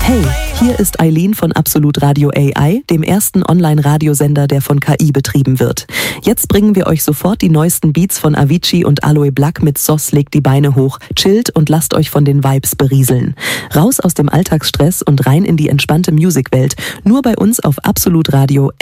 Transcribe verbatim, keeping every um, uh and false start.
Hey, hier ist Eileen von Absolut Radio A I, dem ersten Online-Radiosender, der von K I betrieben wird. Jetzt bringen wir euch sofort die neuesten Beats von Avicii und Aloe Blacc mit Sos legt die Beine hoch, chillt und lasst euch von den Vibes berieseln. Raus aus dem Alltagsstress und rein in die entspannte Musikwelt. Nur bei uns auf Absolut Radio